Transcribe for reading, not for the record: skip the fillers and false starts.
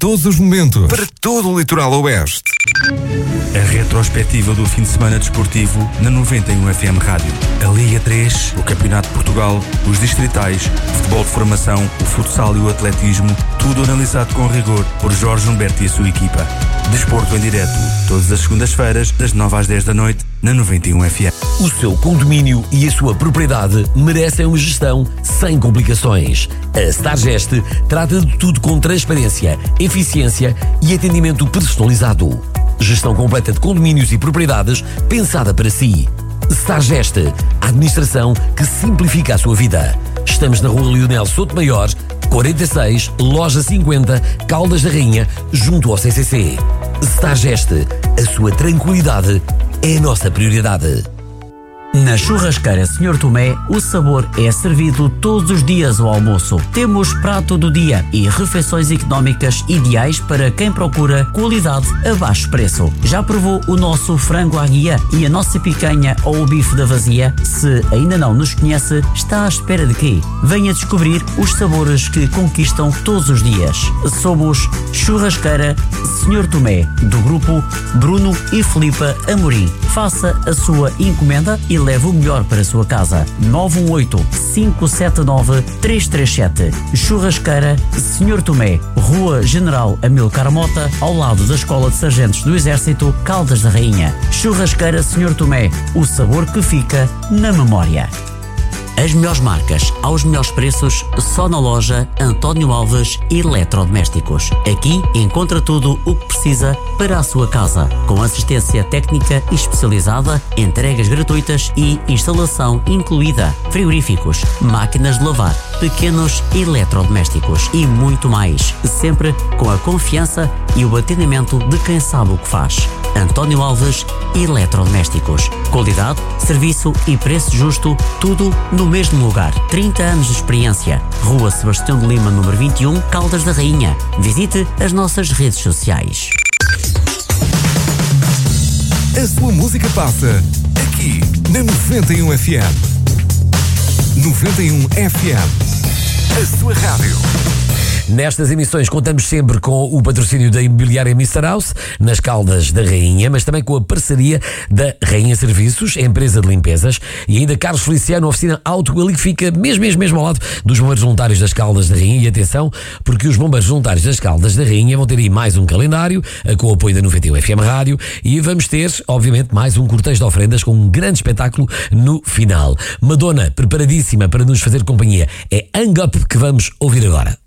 todos os momentos, para todo o litoral oeste. A retrospectiva do fim de semana desportivo na 91 FM Rádio. A Liga 3, o Campeonato de Portugal, os distritais, o futebol de formação, o futsal e o atletismo, tudo analisado com rigor por Jorge Humberto e a sua equipa. Desporto em direto, todas as segundas-feiras, das 9 às 10 da noite, na 91 FM. O seu condomínio e a sua propriedade merecem uma gestão sem complicações. A Stargest trata de tudo com transparência, eficiência e atendimento personalizado. Gestão completa de condomínios e propriedades pensada para si. Stargest, a administração que simplifica a sua vida. Estamos na Rua Leonel Sotomayor, 46, Loja 50, Caldas da Rainha, junto ao CCC. Stargest, a sua tranquilidade é a nossa prioridade. Na churrasqueira Sr. Tomé, o sabor é servido todos os dias ao almoço. Temos prato do dia e refeições económicas ideais para quem procura qualidade a baixo preço. Já provou o nosso frango à guia e a nossa picanha ou o bife da vazia? Se ainda não nos conhece, está à espera de quê? Venha descobrir os sabores que conquistam todos os dias. Somos Churrasqueira Sr. Tomé, do grupo Bruno e Filipa Amorim. Faça a sua encomenda e leve o melhor para a sua casa. 918-579-337. Churrasqueira Sr. Tomé, Rua General Amilcar Mota, ao lado da Escola de Sargentos do Exército, Caldas da Rainha. Churrasqueira Sr. Tomé, o sabor que fica na memória. As melhores marcas, aos melhores preços, só na loja António Alves Eletrodomésticos. Aqui encontra tudo o que precisa para a sua casa, com assistência técnica especializada, entregas gratuitas e instalação incluída, frigoríficos, máquinas de lavar, pequenos eletrodomésticos e muito mais, sempre com a confiança e o atendimento de quem sabe o que faz. António Alves Eletrodomésticos. Qualidade, serviço e preço justo, tudo no mesmo lugar. 30 anos de experiência. Rua Sebastião de Lima, número 21, Caldas da Rainha. Visite as nossas redes sociais. A sua música passa aqui na 91 FM. 91 FM. A sua rádio. Nestas emissões contamos sempre com o patrocínio da Imobiliária Mr. House, nas Caldas da Rainha, mas também com a parceria da Rainha Serviços, empresa de limpezas, e ainda Carlos Feliciano, oficina Auto, ali que fica mesmo ao lado dos bombeiros voluntários das Caldas da Rainha. E atenção, porque os bombeiros voluntários das Caldas da Rainha vão ter aí mais um calendário, com o apoio da 91 FM Rádio, e vamos ter, obviamente, mais um cortejo de ofrendas com um grande espetáculo no final. Madonna, preparadíssima para nos fazer companhia. É Hang Up que vamos ouvir agora.